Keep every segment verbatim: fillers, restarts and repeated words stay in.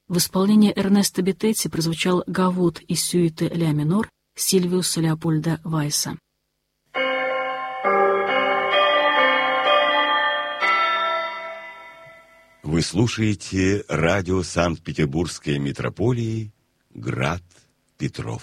В исполнении Эрнесто Беттетти прозвучал гавот из сюиты ля минор Сильвиуса Леопольда Вайса. Вы слушаете радио Санкт-Петербургской митрополии «Град Петров».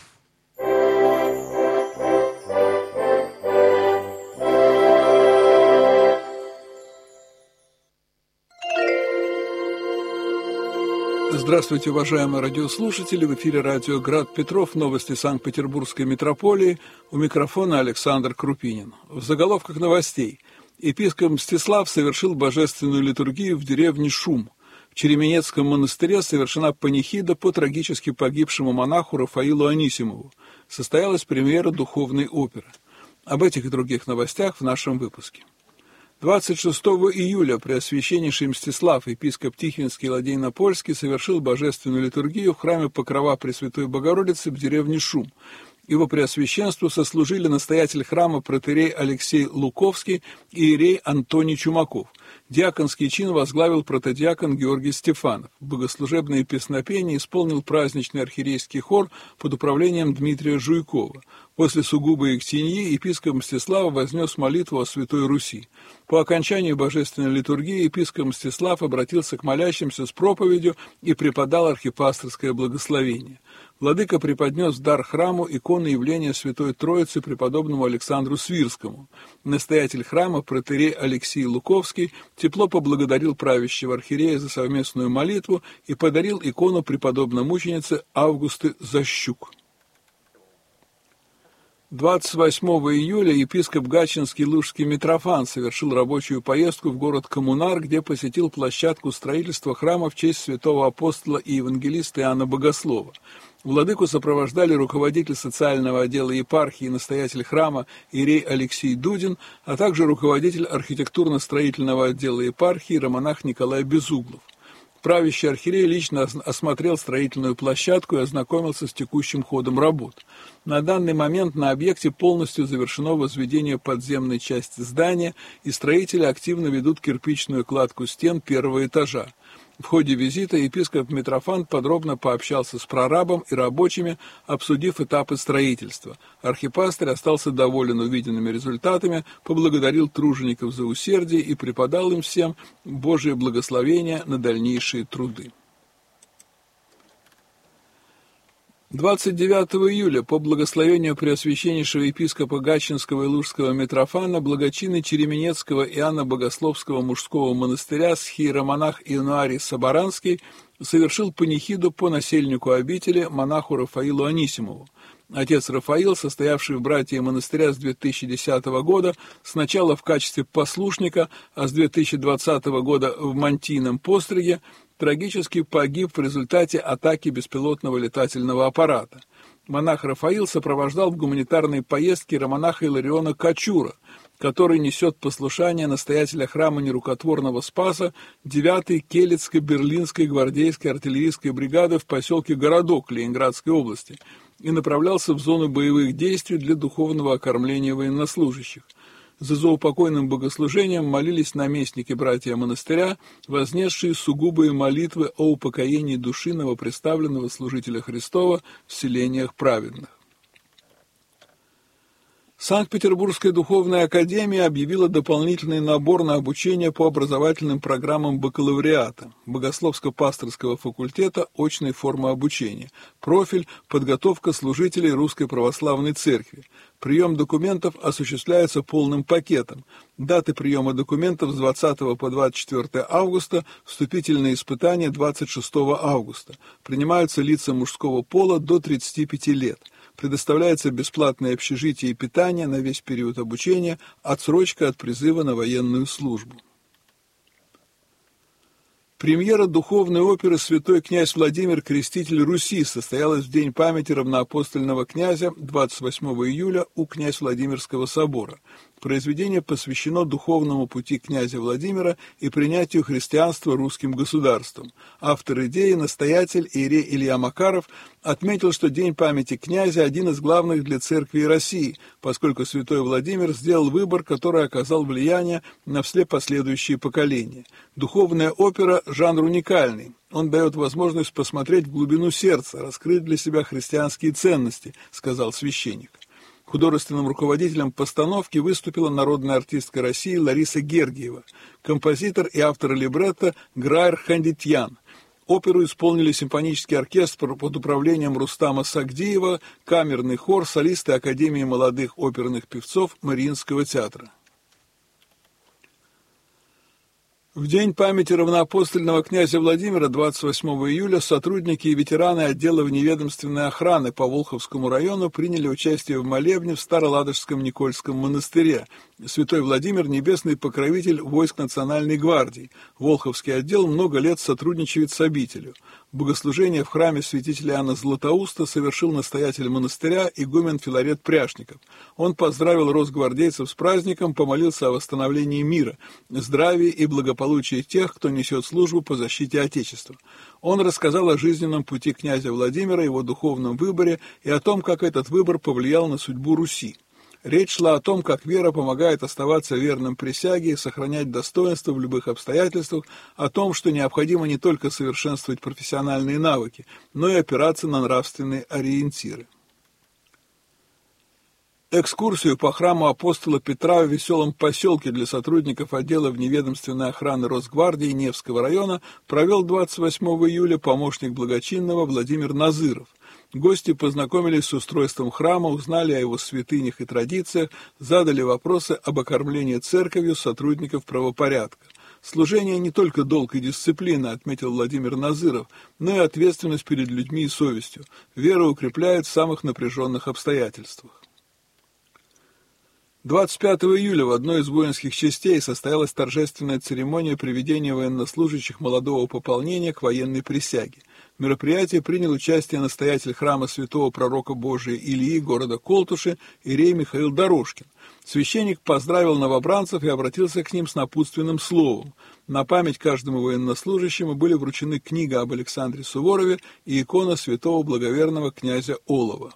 Здравствуйте, уважаемые радиослушатели! В эфире радио «Град Петров», новости Санкт-Петербургской митрополии. У микрофона Александр Крупинин. В заголовках новостей. Епископ Мстислав совершил божественную литургию в деревне Шум. В Череменецком монастыре совершена панихида по трагически погибшему монаху Рафаилу Анисимову. Состоялась премьера духовной оперы. Об этих и других новостях в нашем выпуске. двадцать шестого июля Преосвященнейший Мстислав, епископ Тихвинский и Ладейно-Польский, совершил божественную литургию в храме Покрова Пресвятой Богородицы в деревне Шум. Его преосвященству сослужили настоятель храма протоиерей Алексей Луковский и иерей Антоний Чумаков. Диаконский чин возглавил протодиакон Георгий Стефанов. Богослужебные песнопения исполнил праздничный архиерейский хор под управлением Дмитрия Жуйкова. После сугубой ектеньи епископ Мстислав вознес молитву о Святой Руси. По окончании божественной литургии епископ Мстислав обратился к молящимся с проповедью и преподал архипасторское благословение. Владыка преподнес в дар храму иконы явления Святой Троицы преподобному Александру Свирскому. Настоятель храма, протоиерей Алексей Луковский, тепло поблагодарил правящего архиерея за совместную молитву и подарил икону преподобной мученицы Августы Защук. двадцать восьмого июля епископ Гатчинский Лужский Митрофан совершил рабочую поездку в город Коммунар, где посетил площадку строительства храма в честь святого апостола и евангелиста Иоанна Богослова. Владыку сопровождали руководитель социального отдела епархии и настоятель храма иерей Алексей Дудин, а также руководитель архитектурно-строительного отдела епархии романах Николай Безуглов. Правящий архиерей лично осмотрел строительную площадку и ознакомился с текущим ходом работ. На данный момент на объекте полностью завершено возведение подземной части здания, и строители активно ведут кирпичную кладку стен первого этажа. В ходе визита епископ Митрофан подробно пообщался с прорабом и рабочими, обсудив этапы строительства. Архипастырь остался доволен увиденными результатами, поблагодарил тружеников за усердие и преподал им всем Божие благословение на дальнейшие труды. двадцать девятого июля по благословению Преосвященнейшего епископа Гатчинского и Лужского Митрофана благочинный Череменецкого Иоанна Богословского мужского монастыря схиеромонах Иануарий Соборанский совершил панихиду по насельнику обители монаху Рафаилу Анисимову. Отец Рафаил, состоявший в братии монастыря с две тысячи десятого года, сначала в качестве послушника, а с две тысячи двадцатого года в мантийном постриге, трагически погиб в результате атаки беспилотного летательного аппарата. Монах Рафаил сопровождал в гуманитарной поездке романаха Илариона Кочура, который несет послушание настоятеля храма нерукотворного Спаса девятой Келецко-Берлинской гвардейской артиллерийской бригады в поселке Городок Ленинградской области и направлялся в зону боевых действий для духовного окормления военнослужащих. За заупокойным богослужением молились наместники братья монастыря, вознесшие сугубые молитвы о упокоении души новопреставленного служителя Христова в селениях праведных. Санкт-Петербургская духовная академия объявила дополнительный набор на обучение по образовательным программам бакалавриата, богословско-пасторского факультета очной формы обучения, профиль «Подготовка служителей Русской Православной Церкви». Прием документов осуществляется полным пакетом. Даты приема документов с двадцатого по двадцать четвёртое августа, вступительные испытания двадцать шестого августа. Принимаются лица мужского пола до тридцати пяти лет. Предоставляется бесплатное общежитие и питание на весь период обучения, отсрочка от призыва на военную службу. Премьера духовной оперы «Святой князь Владимир, креститель Руси» состоялась в день памяти равноапостольного князя двадцать восьмого июля у князь Владимирского собора. Произведение посвящено духовному пути князя Владимира и принятию христианства русским государством. Автор идеи, настоятель иерей Илья Макаров, отметил, что День памяти князя – один из главных для церкви и России, поскольку святой Владимир сделал выбор, который оказал влияние на все последующие поколения. Духовная опера – жанр уникальный. Он дает возможность посмотреть в глубину сердца, раскрыть для себя христианские ценности, сказал священник. Художественным руководителем постановки выступила народная артистка России Лариса Гергиева, композитор и автор либретто Граер Хандитьян. Оперу исполнили симфонический оркестр под управлением Рустама Сагдиева, камерный хор, солисты Академии молодых оперных певцов Мариинского театра. В день памяти равноапостольного князя Владимира, двадцать восьмого июля, сотрудники и ветераны отдела вневедомственной охраны по Волховскому району приняли участие в молебне в Староладожском Никольском монастыре. Святой Владимир – небесный покровитель войск Национальной гвардии. Волховский отдел много лет сотрудничает с обителью. Богослужение в храме святителя Иоанна Златоуста совершил настоятель монастыря игумен Филарет Пряшников. Он поздравил росгвардейцев с праздником, помолился о восстановлении мира, здравии и благополучии тех, кто несет службу по защите Отечества. Он рассказал о жизненном пути князя Владимира, его духовном выборе и о том, как этот выбор повлиял на судьбу Руси. Речь шла о том, как вера помогает оставаться верным присяге и сохранять достоинство в любых обстоятельствах, о том, что необходимо не только совершенствовать профессиональные навыки, но и опираться на нравственные ориентиры. Экскурсию по храму апостола Петра в веселом поселке для сотрудников отдела вневедомственной охраны Росгвардии Невского района провел двадцать восьмого июля помощник благочинного Владимир Назыров. Гости познакомились с устройством храма, узнали о его святынях и традициях, задали вопросы об окормлении церковью сотрудников правопорядка. Служение не только долг и дисциплина, отметил Владимир Назыров, но и ответственность перед людьми и совестью. Вера укрепляет в самых напряженных обстоятельствах. двадцать пятого июля в одной из воинских частей состоялась торжественная церемония приведения военнослужащих молодого пополнения к военной присяге. В мероприятии принял участие настоятель храма святого пророка Божия Илии города Колтуши иерей Михаил Дорожкин. Священник поздравил новобранцев и обратился к ним с напутственным словом. На память каждому военнослужащему были вручены книга об Александре Суворове и икона святого благоверного князя Олова.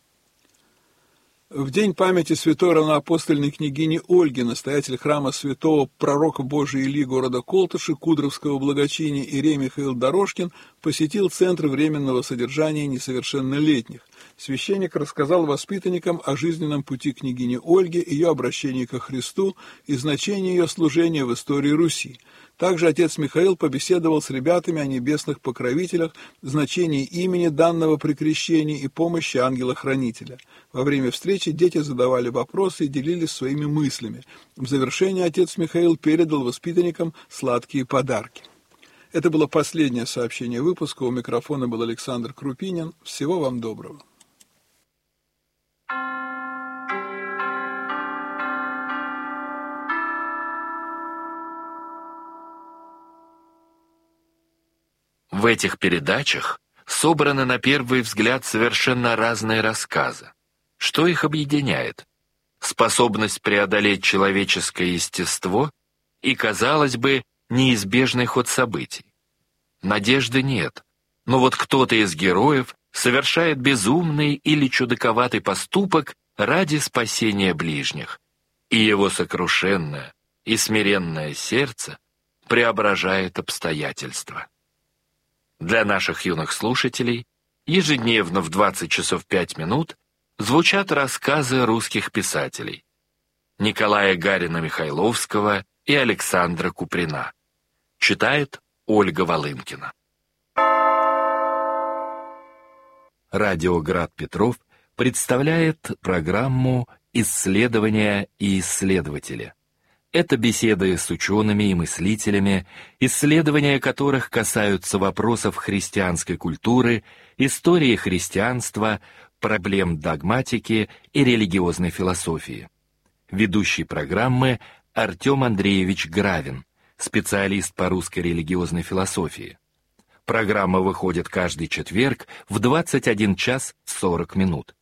В день памяти святой равноапостольной княгини Ольги настоятель храма святого пророка Божия Илии города Колтыши Кудровского благочиния иерей Михаил Дорожкин посетил Центр временного содержания несовершеннолетних. Священник рассказал воспитанникам о жизненном пути княгини Ольги, ее обращении ко Христу и значении ее служения в истории Руси. Также отец Михаил побеседовал с ребятами о небесных покровителях, значении имени данного при крещении и помощи ангела-хранителя. Во время встречи дети задавали вопросы и делились своими мыслями. В завершение отец Михаил передал воспитанникам сладкие подарки. Это было последнее сообщение выпуска. У микрофона был Александр Крупинин. Всего вам доброго. В этих передачах собраны на первый взгляд совершенно разные рассказы. Что их объединяет? Способность преодолеть человеческое естество и, казалось бы, неизбежный ход событий. Надежды нет, но вот кто-то из героев совершает безумный или чудаковатый поступок ради спасения ближних, и его сокрушенное и смиренное сердце преображает обстоятельства. Для наших юных слушателей ежедневно в двадцать часов пять минут звучат рассказы русских писателей Николая Гарина-Михайловского и Александра Куприна. Читает Ольга Волынкина. Радио Град Петров представляет программу «Исследования и исследователи». Это беседы с учеными и мыслителями, исследования которых касаются вопросов христианской культуры, истории христианства, проблем догматики и религиозной философии. Ведущий программы Артем Андреевич Гравин, специалист по русской религиозной философии. Программа выходит каждый четверг в двадцать один час сорок минут.